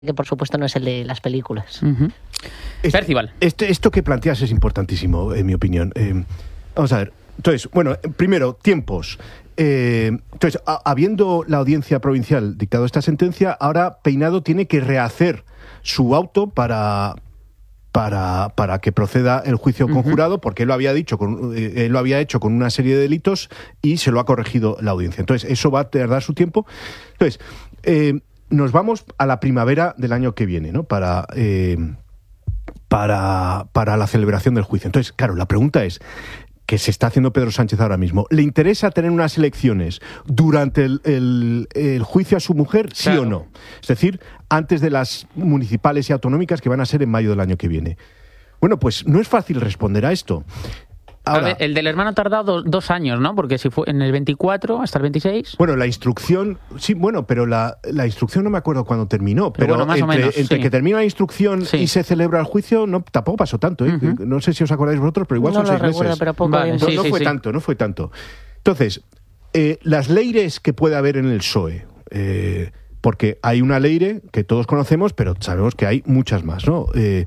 que por supuesto no es el de las películas. Percival. Esto que planteas es importantísimo, en mi opinión. Vamos a ver. Entonces, bueno, primero, tiempos. Entonces, habiendo la audiencia provincial dictado esta sentencia, ahora Peinado tiene que rehacer su auto para que proceda el juicio conjurado, porque él lo había dicho, él lo había hecho con una serie de delitos y se lo ha corregido la audiencia. Entonces, eso va a tardar su tiempo. Entonces, nos vamos a la primavera del año que viene, ¿no? Para la celebración del juicio. Entonces, claro, la pregunta es, ¿qué se está haciendo Pedro Sánchez ahora mismo? ¿Le interesa tener unas elecciones durante el juicio a su mujer, sí o no? Es decir, antes de las municipales y autonómicas que van a ser en mayo del año que viene. Bueno, pues no es fácil responder a esto. Ahora, a ver, el del hermano ha tardado 2 años, ¿no? Porque si fue en el 24 hasta el 26... Bueno, la instrucción... Sí, bueno, pero la instrucción no me acuerdo cuándo terminó. Pero bueno, más o menos, entre que termina la instrucción y se celebra el juicio, tampoco pasó tanto, ¿eh? No sé si os acordáis vosotros, pero igual son 6 meses. No lo recuerdo, pero poco. Vale, no fue tanto. Entonces, las leires que puede haber en el PSOE... porque hay una leire que todos conocemos, pero sabemos que hay muchas más, ¿no?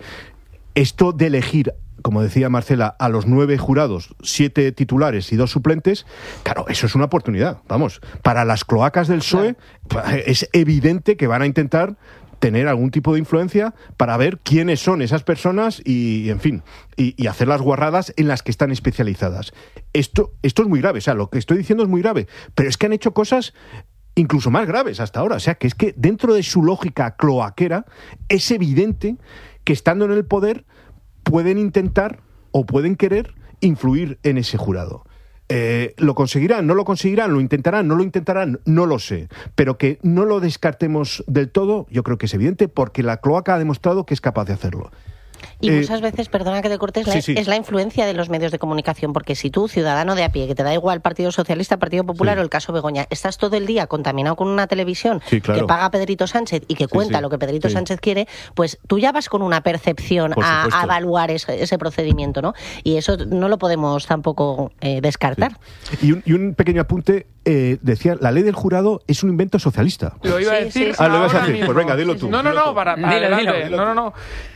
Esto de elegir, como decía Marcela, a los 9 jurados, 7 titulares y 2 suplentes, claro, eso es una oportunidad. Vamos, para las cloacas del PSOE es evidente que van a intentar tener algún tipo de influencia para ver quiénes son esas personas y en fin, y hacer las guarradas en las que están especializadas. Esto es muy grave, o sea, lo que estoy diciendo es muy grave, pero es que han hecho cosas incluso más graves hasta ahora. O sea, que es que dentro de su lógica cloaquera es evidente que estando en el poder pueden intentar o pueden querer influir en ese jurado. ¿Lo conseguirán? ¿No lo conseguirán? ¿Lo intentarán? ¿No lo intentarán? No lo sé. Pero que no lo descartemos del todo, yo creo que es evidente, porque la cloaca ha demostrado que es capaz de hacerlo. Y muchas veces, perdona que te cortes, es la influencia de los medios de comunicación, porque si tú, ciudadano de a pie, que te da igual Partido Socialista, Partido Popular o el caso Begoña, estás todo el día contaminado con una televisión que paga Pedrito Sánchez y que cuenta lo que Pedrito Sánchez quiere, pues tú ya vas con una percepción a evaluar ese procedimiento, ¿no? Y eso no lo podemos tampoco descartar. Sí. Y un pequeño apunte, decía, la ley del jurado es un invento socialista. Lo iba a decir. ¿Lo ibas a decir? Pues venga, dilo tú. No, adelante. No.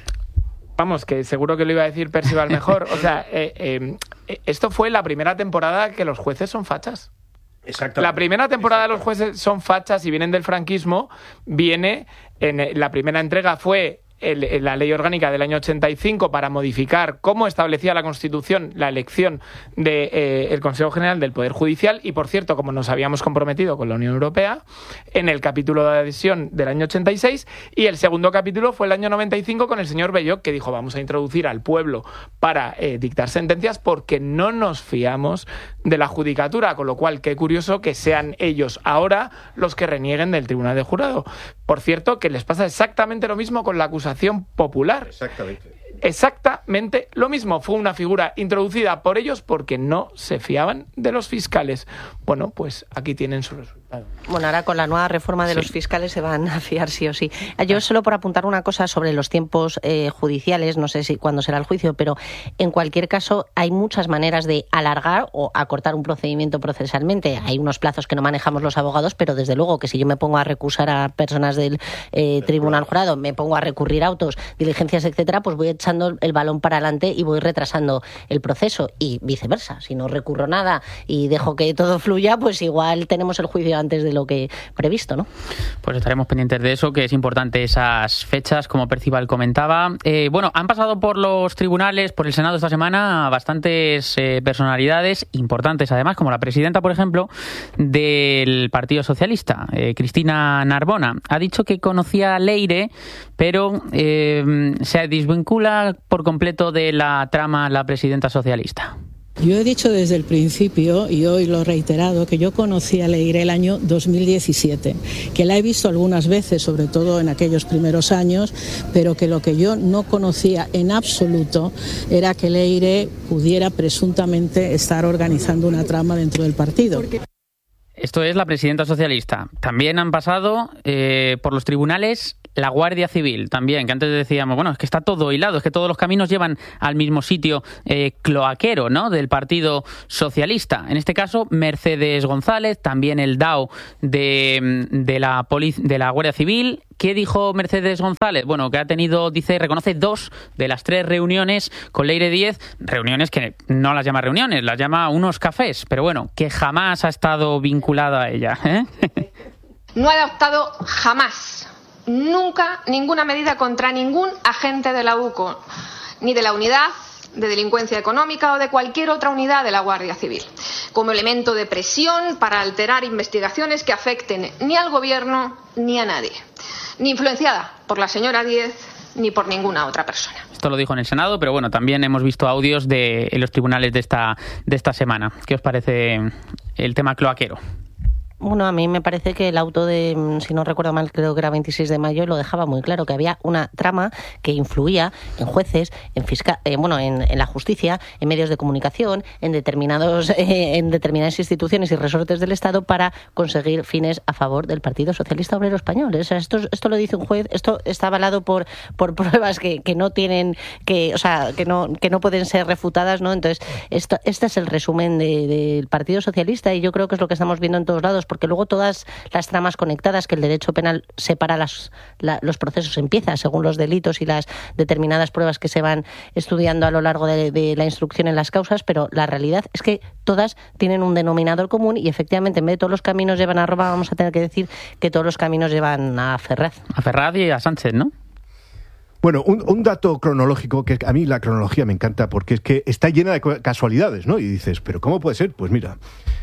Vamos, que seguro que lo iba a decir Percival mejor. O sea, esto fue la primera temporada que los jueces son fachas. Exacto. La primera temporada de los jueces son fachas y vienen del franquismo. La primera entrega fue la ley orgánica del año 85 para modificar cómo establecía la Constitución la elección del Consejo General del Poder Judicial y, por cierto, como nos habíamos comprometido con la Unión Europea, en el capítulo de adhesión del año 86, y el segundo capítulo fue el año 95 con el señor Belloc, que dijo vamos a introducir al pueblo para dictar sentencias porque no nos fiamos de la judicatura, con lo cual qué curioso que sean ellos ahora los que renieguen del Tribunal de Jurado. Por cierto, que les pasa exactamente lo mismo con la acusación popular. Exactamente lo mismo. Fue una figura introducida por ellos porque no se fiaban de los fiscales. Bueno, pues aquí tienen su resultado. Bueno, ahora con la nueva reforma de los fiscales se van a fiar sí o sí. Yo solo por apuntar una cosa sobre los tiempos judiciales, no sé si cuándo será el juicio, pero en cualquier caso hay muchas maneras de alargar o acortar un procedimiento procesalmente. Hay unos plazos que no manejamos los abogados, pero desde luego que si yo me pongo a recusar a personas del tribunal jurado, me pongo a recurrir autos, diligencias, etcétera, pues voy echando el balón para adelante y voy retrasando el proceso y viceversa. Si no recurro nada y dejo que todo fluya, pues igual tenemos el juicio antes de lo que previsto, ¿no? Pues estaremos pendientes de eso, que es importante esas fechas, como Percival comentaba. Bueno, han pasado por los tribunales, por el Senado esta semana, bastantes personalidades importantes, además, como la presidenta, por ejemplo, del Partido Socialista, Cristina Narbona. Ha dicho que conocía a Leire, pero se desvincula por completo de la trama la presidenta socialista. Yo he dicho desde el principio, y hoy lo he reiterado, que yo conocí a Leire el año 2017, que la he visto algunas veces, sobre todo en aquellos primeros años, pero que lo que yo no conocía en absoluto era que Leire pudiera presuntamente estar organizando una trama dentro del partido. Esto es la presidenta socialista. También han pasado por los tribunales La Guardia Civil también, que antes decíamos, bueno, es que está todo hilado, es que todos los caminos llevan al mismo sitio cloaquero, ¿no?, del Partido Socialista. En este caso, Mercedes González, también el DAO de la Guardia Civil. ¿Qué dijo Mercedes González? Bueno, que ha tenido, dice, reconoce 2 de las 3 reuniones con Leire Díez, reuniones que no las llama reuniones, las llama unos cafés, pero bueno, que jamás ha estado vinculada a ella, ¿eh? No he adoptado jamás, nunca, ninguna medida contra ningún agente de la UCO, ni de la unidad de delincuencia económica o de cualquier otra unidad de la Guardia Civil, como elemento de presión para alterar investigaciones que afecten ni al Gobierno ni a nadie, ni influenciada por la señora Díez ni por ninguna otra persona. Esto lo dijo en el Senado, pero bueno, también hemos visto audios en los tribunales de esta semana. ¿Qué os parece el tema cloaquero? Bueno, a mí me parece que el auto de, si no recuerdo mal, creo que era 26 de mayo, lo dejaba muy claro, que había una trama que influía en jueces, en la justicia, en medios de comunicación, en determinadas instituciones y resortes del Estado para conseguir fines a favor del Partido Socialista Obrero Español. O sea, esto lo dice un juez, esto está avalado por pruebas que no tienen, que no pueden ser refutadas, ¿no? Entonces, este es el resumen del Partido Socialista y yo creo que es lo que estamos viendo en todos lados, porque luego todas las tramas conectadas, que el derecho penal separa los procesos, empieza según los delitos y las determinadas pruebas que se van estudiando a lo largo de la instrucción en las causas, pero la realidad es que todas tienen un denominador común y efectivamente en vez de todos los caminos llevan a Roma, vamos a tener que decir que todos los caminos llevan a Ferraz. A Ferraz y a Sánchez, ¿no? Bueno, un dato cronológico, que a mí la cronología me encanta porque es que está llena de casualidades, ¿no? Y dices, ¿pero cómo puede ser? Pues mira,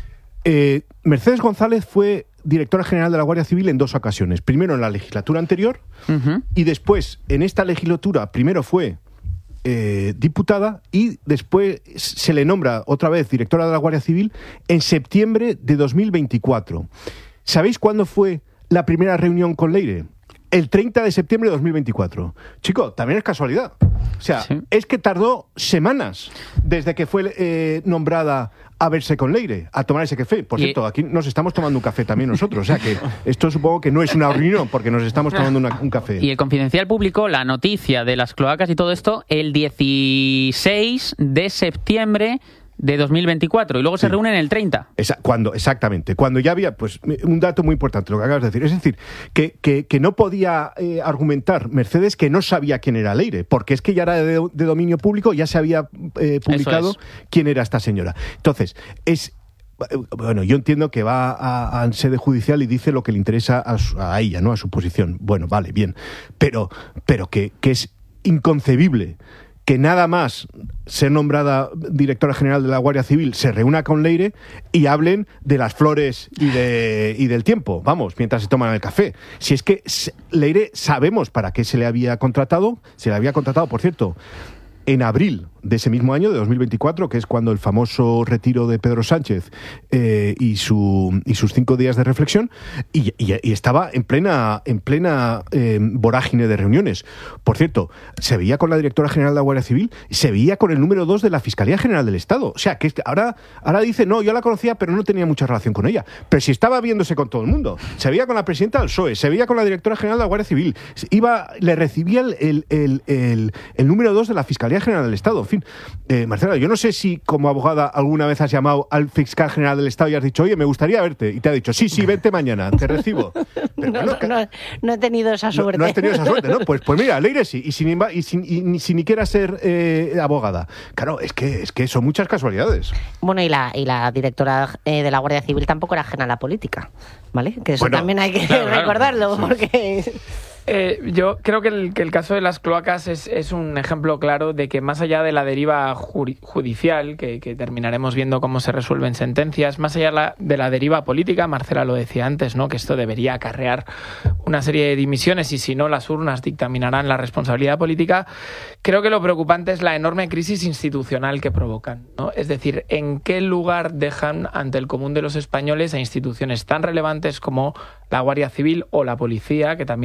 Mercedes González fue directora general de la Guardia Civil en 2 ocasiones. Primero en la legislatura anterior y después en esta legislatura primero fue diputada y después se le nombra otra vez directora de la Guardia Civil en septiembre de 2024. ¿Sabéis cuándo fue la primera reunión con Leire? El 30 de septiembre de 2024. Chico, también es casualidad. O sea, sí, es que tardó semanas desde que fue nombrada a verse con Leire, a tomar ese café. Por cierto, aquí nos estamos tomando un café también nosotros. O sea, que esto supongo que no es una reunión porque nos estamos tomando un café. Y el Confidencial publicó la noticia de las cloacas y todo esto el 16 de septiembre de 2024 y luego se reúnen el 30. Exactamente. Cuando ya había, pues, un dato muy importante, lo que acabas de decir. Es decir, que no podía argumentar Mercedes que no sabía quién era Leire, porque es que ya era de dominio público, ya se había publicado quién era esta señora. Entonces, bueno, yo entiendo que va a sede judicial y dice lo que le interesa a ella, ¿no? A su posición. Bueno, vale, bien. Pero que es inconcebible que nada más ser nombrada directora general de la Guardia Civil se reúna con Leire y hablen de las flores y del tiempo, vamos, mientras se toman el café. Si es que Leire sabemos para qué se le había contratado, por cierto, en abril de ese mismo año, de 2024, que es cuando el famoso retiro de Pedro Sánchez y sus 5 días de reflexión, y estaba en plena vorágine de reuniones. Por cierto, se veía con la directora general de la Guardia Civil, se veía con el número 2 de la Fiscalía General del Estado. O sea, que ahora dice, no, yo la conocía, pero no tenía mucha relación con ella. Pero si estaba viéndose con todo el mundo. Se veía con la presidenta del PSOE, se veía con la directora general de la Guardia Civil, le recibía el número 2 de la Fiscalía General del Estado. En fin, Marcela, yo no sé si como abogada alguna vez has llamado al fiscal general del Estado y has dicho, oye, me gustaría verte, y te ha dicho, sí, vente mañana, te recibo. Pero no he tenido esa suerte. No has tenido esa suerte, ¿no? Pues mira, Leire sí, y sin ni quiera ser abogada. Claro, es que son muchas casualidades. Bueno, y la directora de la Guardia Civil tampoco era ajena a la política, ¿vale? Que eso también hay que recordarlo, porque... Yo creo que el caso de las cloacas es un ejemplo claro de que más allá de la deriva judicial, que terminaremos viendo cómo se resuelven sentencias, más allá de la deriva política, Marcela lo decía antes, ¿no? Que esto debería acarrear una serie de dimisiones y si no las urnas dictaminarán la responsabilidad política. Creo que lo preocupante es la enorme crisis institucional que provocan, ¿no? Es decir, ¿en qué lugar dejan ante el común de los españoles a instituciones tan relevantes como la Guardia Civil o la Policía, que también hemos visto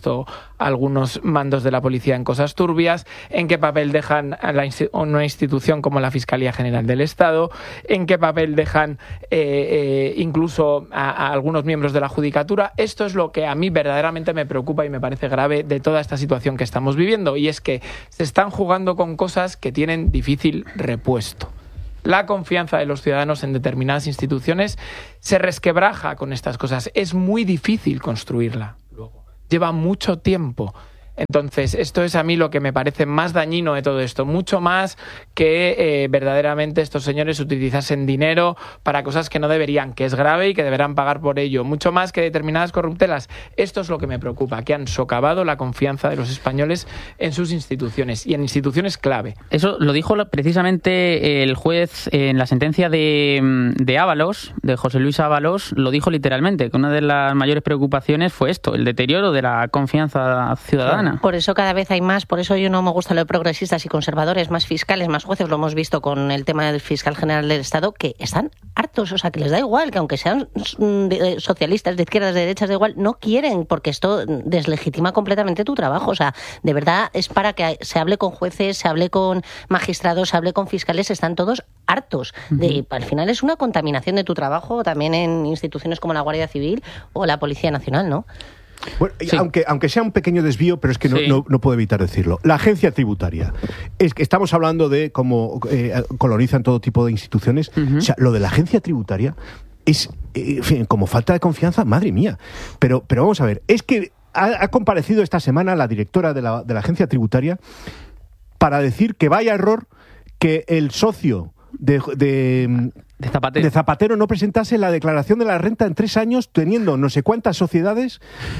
puesto algunos mandos de la policía en cosas turbias, en qué papel dejan a una institución como la Fiscalía General del Estado, en qué papel dejan incluso a algunos miembros de la Judicatura. Esto es lo que a mí verdaderamente me preocupa y me parece grave de toda esta situación que estamos viviendo, y es que se están jugando con cosas que tienen difícil repuesto. La confianza de los ciudadanos en determinadas instituciones se resquebraja con estas cosas. Es muy difícil construirla luego. Lleva mucho tiempo. Entonces, esto es a mí lo que me parece más dañino de todo esto, mucho más que verdaderamente estos señores utilizasen dinero para cosas que no deberían, que es grave y que deberán pagar por ello, mucho más que determinadas corruptelas. Esto es lo que me preocupa, que han socavado la confianza de los españoles en sus instituciones y en instituciones clave. Eso lo dijo precisamente el juez en la sentencia de Ábalos, de José Luis Ábalos, lo dijo literalmente, que una de las mayores preocupaciones fue esto, el deterioro de la confianza ciudadana. Por eso cada vez hay más, por eso yo no me gusta lo de progresistas y conservadores, más fiscales, más jueces, lo hemos visto con el tema del fiscal general del Estado, que están hartos, o sea, que les da igual, que aunque sean socialistas, de izquierdas, de derechas, da igual, no quieren, porque esto deslegitima completamente tu trabajo, o sea, de verdad es para que se hable con jueces, se hable con magistrados, se hable con fiscales, están todos hartos. Al final es una contaminación de tu trabajo, también en instituciones como la Guardia Civil o la Policía Nacional, ¿no? Bueno, sí. aunque sea un pequeño desvío, pero es que no puedo evitar decirlo. La agencia tributaria. Es que estamos hablando de cómo colonizan todo tipo de instituciones. O sea, lo de la agencia tributaria es, en fin, como falta de confianza, madre mía. Pero vamos a ver, es que ha comparecido esta semana la directora de la agencia tributaria para decir que vaya error que el socio de Zapatero no presentase la declaración de la renta en 3 años, teniendo no sé cuántas sociedades,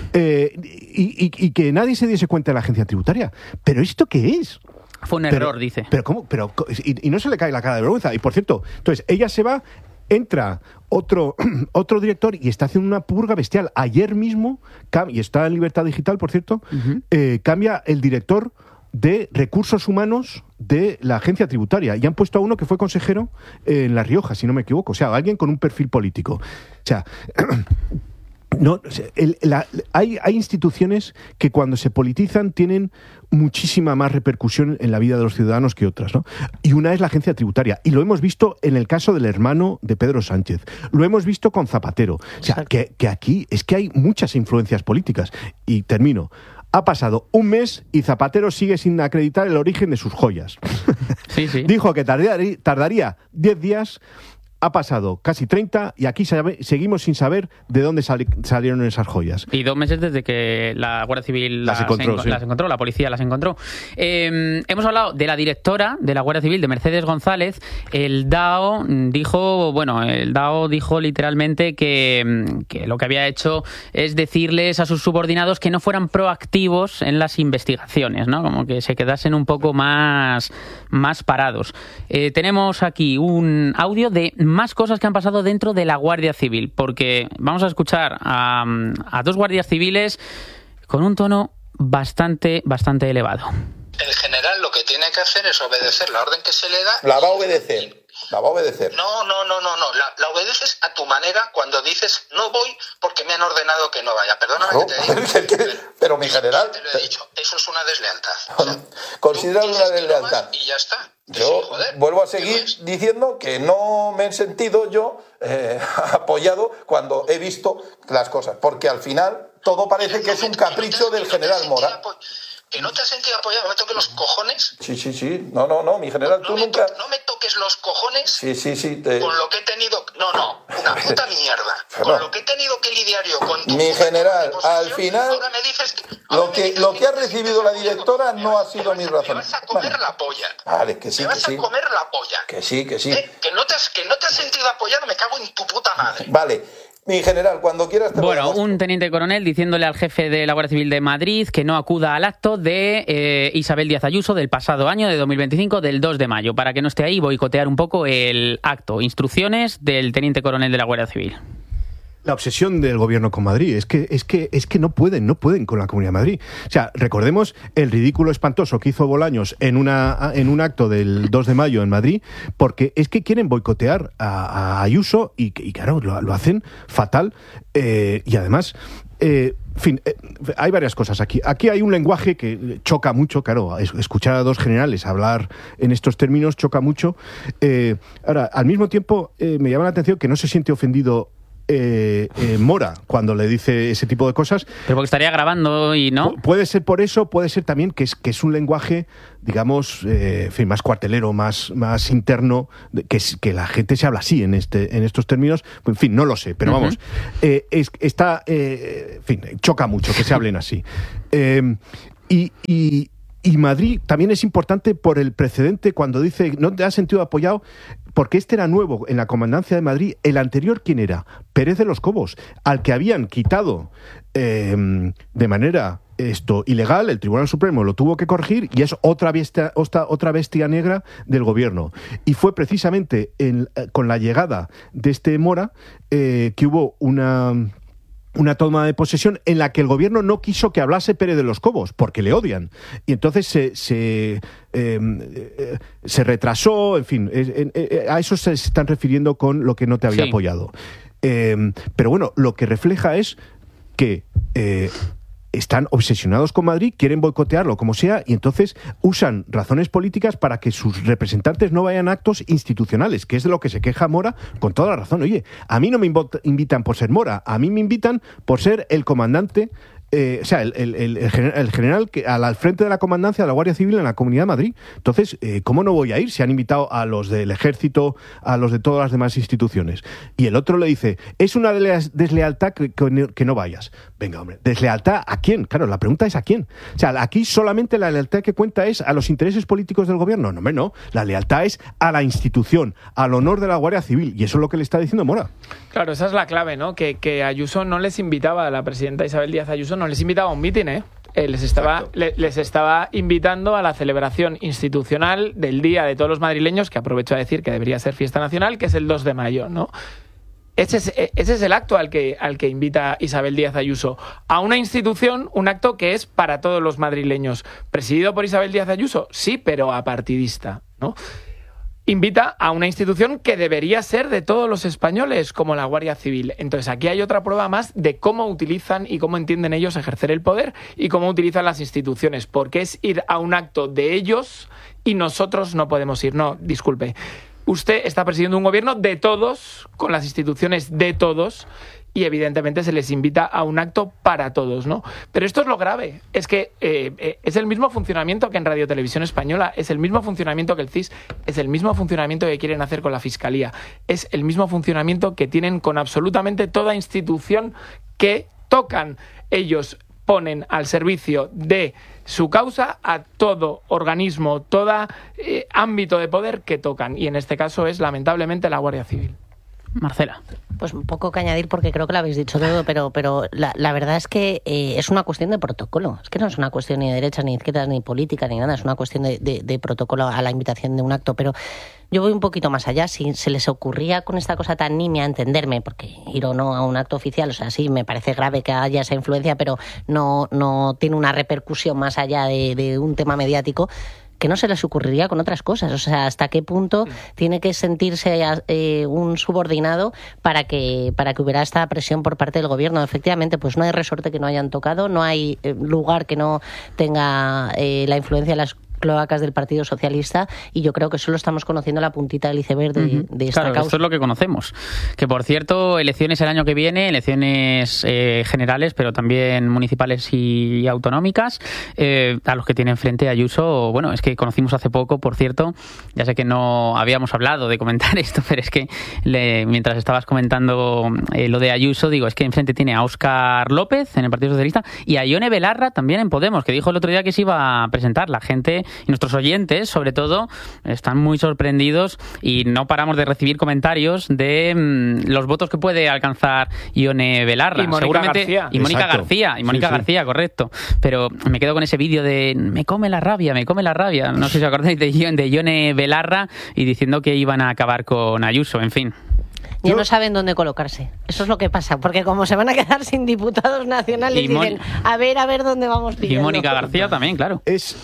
y que nadie se diese cuenta de la agencia tributaria. ¿Pero esto qué es? Fue un error, dice. Y no se le cae la cara de vergüenza. Y por cierto, entonces ella se va, entra otro director y está haciendo una purga bestial. Ayer mismo, y está en Libertad Digital, por cierto, cambia el director de recursos humanos de la agencia tributaria y han puesto a uno que fue consejero en La Rioja, si no me equivoco, o sea, alguien con un perfil político. O sea, hay instituciones que cuando se politizan tienen muchísima más repercusión en la vida de los ciudadanos que otras, ¿no? Y una es la agencia tributaria, y lo hemos visto en el caso del hermano de Pedro Sánchez, lo hemos visto con Zapatero, o sea, que aquí es que hay muchas influencias políticas. Y termino. Ha pasado un mes y Zapatero sigue sin acreditar el origen de sus joyas. Sí. Dijo que tardaría 10 días, ha pasado casi 30 y aquí seguimos sin saber de dónde salieron esas joyas. Y 2 meses desde que la Guardia Civil las encontró, la policía las encontró. Hemos hablado de la directora de la Guardia Civil, de Mercedes González. El DAO dijo literalmente que lo que había hecho es decirles a sus subordinados que no fueran proactivos en las investigaciones, ¿no? Como que se quedasen un poco más parados. Tenemos aquí un audio de más cosas que han pasado dentro de la Guardia Civil, porque vamos a escuchar a 2 guardias civiles con un tono bastante elevado. El general lo que tiene que hacer es obedecer la orden que se le da. La va a obedecer. No. La obedeces a tu manera cuando dices no voy porque me han ordenado que no vaya. Perdóname que te diga. Pero mi general. Te lo he dicho. Eso es una deslealtad. Considera una deslealtad. Y ya está. Yo vuelvo a seguir diciendo que no me he sentido yo apoyado cuando he visto las cosas. Porque al final todo parece que es un capricho del general Mora. ¿Que no te has sentido apoyado? ¿No me toques los cojones? Sí. No, mi general, tú nunca... No me toques los cojones. Sí. Con lo que he tenido... No, una puta mierda. Con lo que he tenido que lidiar yo con tu... Mi general, al final... Ahora me dices que... Lo que ha recibido la directora no ha sido mi razón. Me vas a comer la polla. Vale, que sí, me vas a comer la polla. Que sí. Que no te has sentido apoyado, me cago en tu puta madre. Vale. Mi general, cuando quieras te Bueno, un teniente coronel diciéndole al jefe de la Guardia Civil de Madrid que no acuda al acto de Isabel Díaz Ayuso del pasado año, de 2025, del 2 de mayo, para que no esté ahí y boicotear un poco el acto. Instrucciones del teniente coronel de la Guardia Civil. La obsesión del gobierno con Madrid es que no pueden con la Comunidad de Madrid. O sea, recordemos el ridículo espantoso que hizo Bolaños en un acto del 2 de mayo en Madrid, porque es que quieren boicotear a Ayuso y claro, lo hacen fatal. Y además, En fin, hay varias cosas aquí. Aquí hay un lenguaje que choca mucho, claro, escuchar a dos generales hablar en estos términos choca mucho. Ahora, al mismo tiempo, me llama la atención que no se siente ofendido Mora cuando le dice ese tipo de cosas. Pero porque estaría grabando y no. Puede ser por eso, puede ser también que es un lenguaje, digamos, en fin, más cuartelero, más interno, que la gente se habla así en estos términos. En fin, no lo sé, pero vamos, en fin, choca mucho que se hablen así. Y Madrid también es importante por el precedente cuando dice no te has sentido apoyado, porque este era nuevo en la Comandancia de Madrid. El anterior, ¿quién era? Pérez de los Cobos, al que habían quitado de manera ilegal. El Tribunal Supremo lo tuvo que corregir y es otra bestia negra del gobierno. Y fue precisamente con la llegada de este Mora que hubo una toma de posesión en la que el gobierno no quiso que hablase Pérez de los Cobos, porque le odian. Y entonces se retrasó, en fin, a eso se están refiriendo con lo que no te había apoyado. Pero bueno, lo que refleja es que están obsesionados con Madrid, quieren boicotearlo como sea, y entonces usan razones políticas para que sus representantes no vayan a actos institucionales, que es de lo que se queja Mora con toda la razón. Oye, a mí no me invitan por ser Mora, a mí me invitan por ser el comandante, o sea, el general que al frente de la comandancia de la Guardia Civil en la Comunidad de Madrid. Entonces, ¿cómo no voy a ir si han invitado a los del Ejército, a los de todas las demás instituciones? Y el otro le dice, es una deslealtad que no vayas. Venga, hombre, ¿deslealtad a quién? Claro, la pregunta es ¿a quién? O sea, aquí solamente la lealtad que cuenta es a los intereses políticos del gobierno. No, hombre, no. La lealtad es a la institución, al honor de la Guardia Civil. Y eso es lo que le está diciendo Mora. Claro, esa es la clave, ¿no? Que Ayuso no les invitaba, la presidenta Isabel Díaz Ayuso no les invitaba a un mitin, ¿eh? Les estaba invitando a la celebración institucional del Día de todos los madrileños, que aprovecho a decir que debería ser fiesta nacional, que es el 2 de mayo, ¿no? Ese es el acto al que invita Isabel Díaz Ayuso. A una institución, un acto que es para todos los madrileños. ¿Presidido por Isabel Díaz Ayuso? Sí, pero apartidista, ¿no? Invita a una institución que debería ser de todos los españoles, como la Guardia Civil. Entonces, aquí hay otra prueba más de cómo utilizan y cómo entienden ellos ejercer el poder y cómo utilizan las instituciones, porque es ir a un acto de ellos y nosotros no podemos ir. No, disculpe. Usted está presidiendo un gobierno de todos, con las instituciones de todos, y evidentemente se les invita a un acto para todos, ¿no? Pero esto es lo grave, es que es el mismo funcionamiento que en Radio Televisión Española, es el mismo funcionamiento que el CIS, es el mismo funcionamiento que quieren hacer con la Fiscalía, es el mismo funcionamiento que tienen con absolutamente toda institución que tocan. Ellos ponen al servicio de su causa a todo organismo, todo ámbito de poder que tocan, y en este caso es lamentablemente la Guardia Civil. Marcela. Pues un poco que añadir porque creo que lo habéis dicho todo, pero la verdad es que es una cuestión de protocolo. Es que no es una cuestión ni de derechas, ni de izquierdas, ni política, ni nada. Es una cuestión de protocolo a la invitación de un acto. Pero yo voy un poquito más allá. Si se les ocurría con esta cosa tan nimia entenderme, porque ir o no a un acto oficial, o sea, sí, me parece grave que haya esa influencia, pero no tiene una repercusión más allá de un tema mediático, que no se les ocurriría con otras cosas. O sea, hasta qué punto tiene que sentirse un subordinado para que hubiera esta presión por parte del gobierno. Efectivamente, pues no hay resorte que no hayan tocado, no hay lugar que no tenga la influencia de las cloacas del Partido Socialista, y yo creo que solo estamos conociendo la puntita del iceberg de esta causa. Esto es lo que conocemos. Que, por cierto, elecciones el año que viene, elecciones generales, pero también municipales y autonómicas, a los que tienen frente Ayuso. Bueno, es que conocimos hace poco, por cierto, ya sé que no habíamos hablado de comentar esto, pero es que mientras estabas comentando lo de Ayuso, digo, es que enfrente tiene a Óscar López en el Partido Socialista y a Ione Belarra también en Podemos, que dijo el otro día que se iba a presentar. La gente y nuestros oyentes, sobre todo, están muy sorprendidos y no paramos de recibir comentarios de los votos que puede alcanzar Ione Belarra. Y Mónica García. Y Mónica García. Y Mónica García, correcto. Pero me quedo con ese vídeo de me come la rabia. No sé si os acordáis de Ione Belarra y diciendo que iban a acabar con Ayuso, en fin. Ya no saben dónde colocarse. Eso es lo que pasa, porque como se van a quedar sin diputados nacionales, dicen, a ver dónde vamos pillando. Y Mónica García también, claro. Es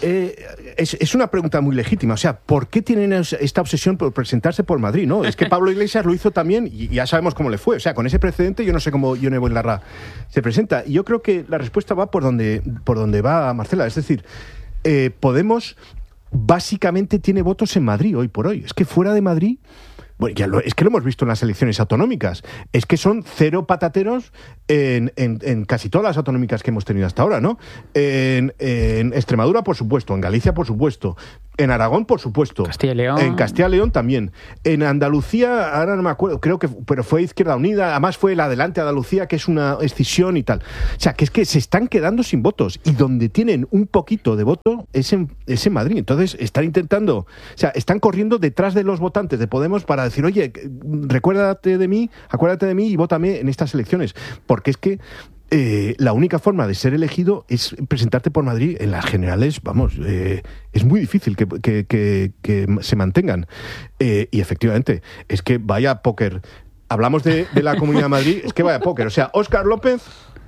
una pregunta muy legítima. O sea, ¿por qué tienen esta obsesión por presentarse por Madrid, no? Es que Pablo Iglesias lo hizo también y ya sabemos cómo le fue. O sea, con ese precedente yo no sé cómo Yone Belarra se presenta. Y yo creo que la respuesta va por donde va Marcela. Es decir, Podemos básicamente tiene votos en Madrid hoy por hoy. Es que fuera de Madrid... Bueno, es que lo hemos visto en las elecciones autonómicas. Es que son cero patateros en casi todas las autonómicas que hemos tenido hasta ahora, ¿no? En Extremadura, por supuesto. En Galicia, por supuesto. En Aragón, por supuesto. Castilla y León. En Castilla y León también. En Andalucía, ahora no me acuerdo, creo que... Pero fue Izquierda Unida. Además fue el Adelante Andalucía, que es una escisión y tal. O sea, que es que se están quedando sin votos. Y donde tienen un poquito de voto es en Madrid. Entonces, están intentando... O sea, están corriendo detrás de los votantes de Podemos para decir, oye, acuérdate de mí y vótame en estas elecciones. Porque es que la única forma de ser elegido es presentarte por Madrid en las generales. Vamos, es muy difícil que se mantengan. Y efectivamente, es que vaya póker. Hablamos de la Comunidad de Madrid, es que vaya póker. O sea, Óscar López...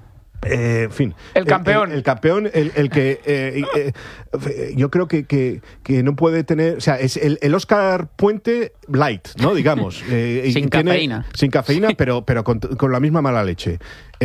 en fin. El campeón. El campeón, el que yo creo que no puede tener... O sea, es el Óscar Puente light, ¿no? Digamos. Sin cafeína. Sin cafeína, pero con la misma mala leche.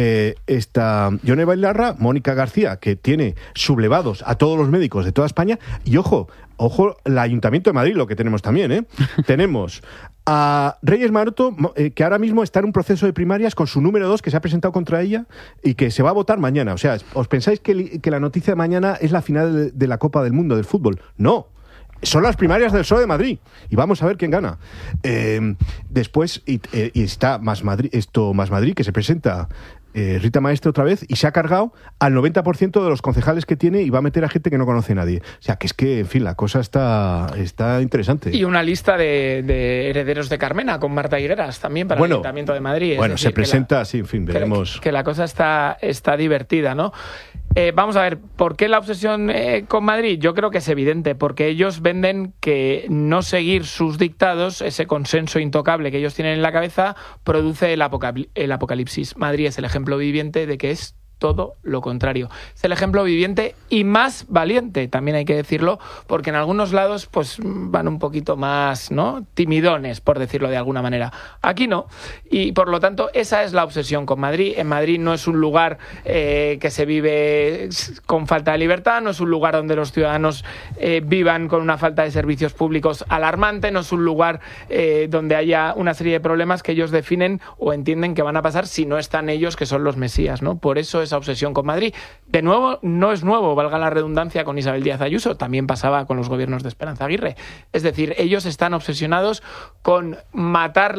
Está Yone Belarra, Mónica García, que tiene sublevados a todos los médicos de toda España. Y ojo, el Ayuntamiento de Madrid, lo que tenemos también, ¿eh? Tenemos a Reyes Maroto, que ahora mismo está en un proceso de primarias con su número 2, que se ha presentado contra ella y que se va a votar mañana. O sea, ¿os pensáis que la noticia de mañana es la final de la Copa del Mundo del fútbol? No. Son las primarias del PSOE de Madrid y vamos a ver quién gana. Después y está Más Madrid, que se presenta Rita Maestre otra vez y se ha cargado al 90% de los concejales que tiene y va a meter a gente que no conoce a nadie. O sea, que es que, en fin, la cosa está interesante. Y una lista de herederos de Carmena con Marta Higueras también para el Ayuntamiento de Madrid. Bueno, se presenta, sí, en fin, veremos. Que la cosa está divertida, ¿no? Vamos a ver, ¿por qué la obsesión con Madrid? Yo creo que es evidente, porque ellos venden que no seguir sus dictados, ese consenso intocable que ellos tienen en la cabeza, produce el apocalipsis. Madrid es el ejemplo viviente de que es todo lo contrario. Es el ejemplo viviente y más valiente, también hay que decirlo, porque en algunos lados pues van un poquito más, ¿no?, timidones, por decirlo de alguna manera. Aquí no. Y por lo tanto, esa es la obsesión con Madrid. En Madrid no es un lugar que se vive con falta de libertad, no es un lugar donde los ciudadanos vivan con una falta de servicios públicos alarmante, no es un lugar donde haya una serie de problemas que ellos definen o entienden que van a pasar si no están ellos, que son los mesías, ¿no? Por eso esa obsesión con Madrid. De nuevo, no es nuevo, valga la redundancia, con Isabel Díaz Ayuso, también pasaba con los gobiernos de Esperanza Aguirre. Es decir, ellos están obsesionados con matar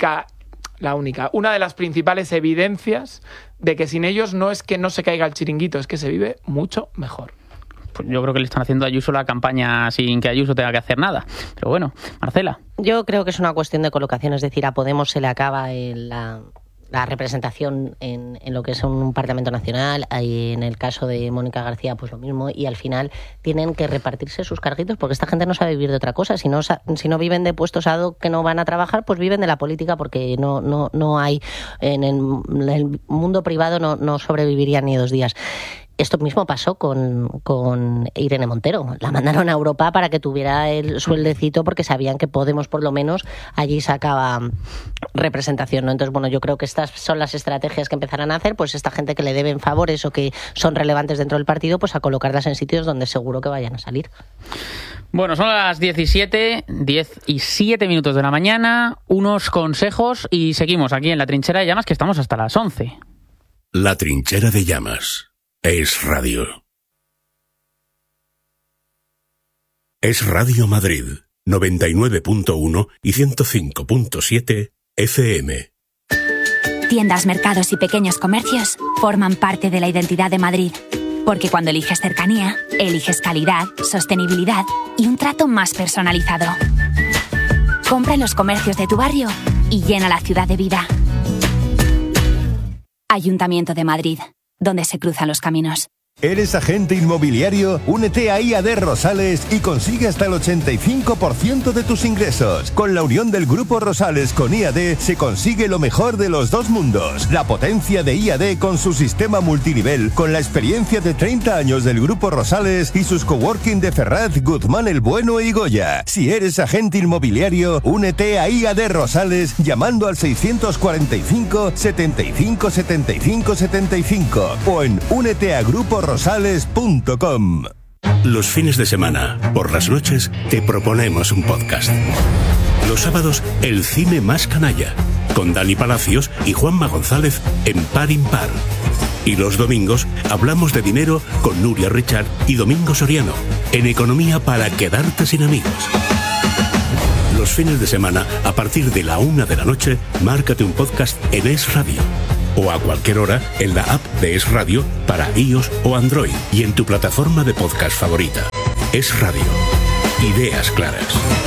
una de las principales evidencias de que sin ellos no es que no se caiga el chiringuito, es que se vive mucho mejor. Pues yo creo que le están haciendo a Ayuso la campaña sin que Ayuso tenga que hacer nada. Pero bueno, Marcela. Yo creo que es una cuestión de colocación, es decir, a Podemos se le acaba la representación en lo que es un Parlamento Nacional, y en el caso de Mónica García pues lo mismo, y al final tienen que repartirse sus carguitos porque esta gente no sabe vivir de otra cosa. Si no viven de puestos ad hoc que no van a trabajar, pues viven de la política, porque no hay en el mundo privado no sobrevivirían ni 2 días. Esto mismo pasó con Irene Montero. La mandaron a Europa para que tuviera el sueldecito porque sabían que Podemos, por lo menos, allí sacaba representación, ¿no? Entonces, bueno, yo creo que estas son las estrategias que empezarán a hacer, pues esta gente que le deben favores o que son relevantes dentro del partido, pues a colocarlas en sitios donde seguro que vayan a salir. Bueno, son las 10:07 minutos de la mañana, unos consejos y seguimos aquí en La Trinchera de Llamas, que estamos hasta las 11. La Trinchera de Llamas. Es Radio. Es Radio Madrid, 99.1 y 105.7 FM. Tiendas, mercados y pequeños comercios forman parte de la identidad de Madrid. Porque cuando eliges cercanía, eliges calidad, sostenibilidad y un trato más personalizado. Compra en los comercios de tu barrio y llena la ciudad de vida. Ayuntamiento de Madrid, donde se cruzan los caminos. ¿Eres agente inmobiliario? Únete a IAD Rosales y consigue hasta el 85% de tus ingresos. Con la unión del Grupo Rosales con IAD se consigue lo mejor de los dos mundos. La potencia de IAD con su sistema multinivel, con la experiencia de 30 años del Grupo Rosales y sus coworking de Ferraz, Guzmán el Bueno y Goya. Si eres agente inmobiliario, únete a IAD Rosales llamando al 645 75 75 75 o en úneteagruporosales.com. Los fines de semana, por las noches, te proponemos un podcast. Los sábados, el cine más canalla, con Dani Palacios y Juanma González en Par Impar. Y los domingos, hablamos de dinero con Nuria Richard y Domingo Soriano, en Economía para quedarte sin amigos. Los fines de semana, a partir de la 1 de la noche, márcate un podcast en Es Radio. O a cualquier hora en la app de Es Radio para iOS o Android y en tu plataforma de podcast favorita. Es Radio. Ideas claras.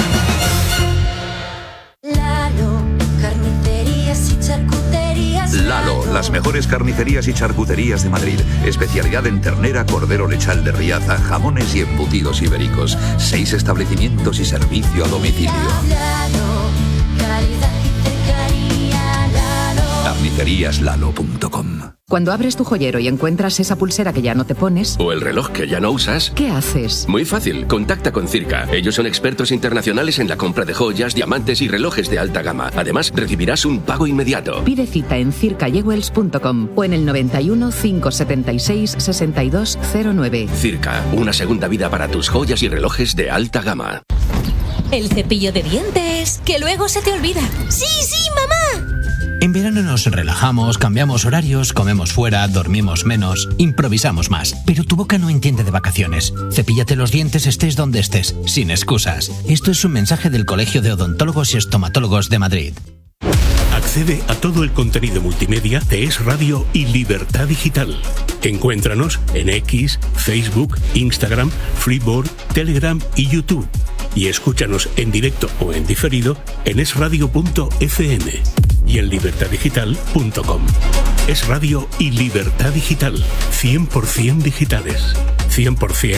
Lalo, carnicerías y charcuterías. Lalo, las mejores carnicerías y charcuterías de Madrid. Especialidad en ternera, cordero lechal de Riaza, jamones y embutidos ibéricos. 6 establecimientos y servicio a domicilio. Lalo, calidad y cercanía. Lalo. Carniceríaslalo.com. Cuando abres tu joyero y encuentras esa pulsera que ya no te pones... O el reloj que ya no usas... ¿Qué haces? Muy fácil, contacta con Circa. Ellos son expertos internacionales en la compra de joyas, diamantes y relojes de alta gama. Además, recibirás un pago inmediato. Pide cita en circajewels.com o en el 91 576 6209. Circa, una segunda vida para tus joyas y relojes de alta gama. El cepillo de dientes, que luego se te olvida. ¡Sí, sí, mamá! En verano nos relajamos, cambiamos horarios, comemos fuera, dormimos menos, improvisamos más. Pero tu boca no entiende de vacaciones. Cepíllate los dientes estés donde estés, sin excusas. Esto es un mensaje del Colegio de Odontólogos y Estomatólogos de Madrid. Accede a todo el contenido multimedia de Es Radio y Libertad Digital. Encuéntranos en X, Facebook, Instagram, Freeboard, Telegram y YouTube. Y escúchanos en directo o en diferido en esradio.fm y en libertaddigital.com. Es Radio y Libertad Digital. 100% digitales. 100%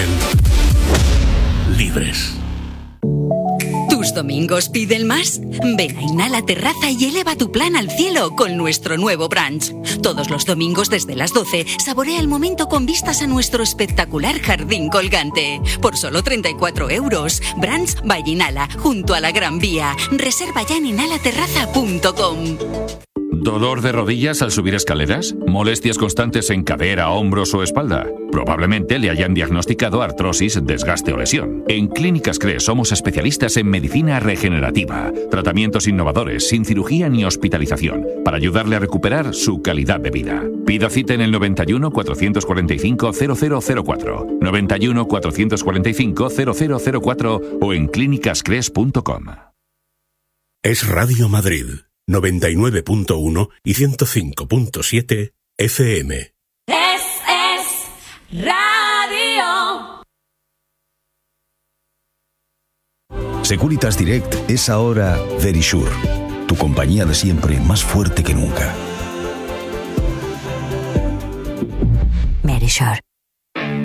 libres. ¿Tus domingos piden más? Ven a Inhala Terraza y eleva tu plan al cielo con nuestro nuevo brunch. Todos los domingos desde las 12, saborea el momento con vistas a nuestro espectacular jardín colgante. Por solo 34 €. Brunch by Inhala, junto a la Gran Vía. Reserva ya en inhalaterraza.com. ¿Dolor de rodillas al subir escaleras? ¿Molestias constantes en cadera, hombros o espalda? Probablemente le hayan diagnosticado artrosis, desgaste o lesión. En Clínicas CRE somos especialistas en medicina regenerativa, tratamientos innovadores, sin cirugía ni hospitalización, para ayudarle a recuperar su calidad de vida. Pida cita en el 91 445 0004, 91 445 0004 o en clínicascres.com. Es Radio Madrid. 99.1 y 105.7 FM. Es Radio. Securitas Direct es ahora Verisure, tu compañía de siempre más fuerte que nunca. Verisure.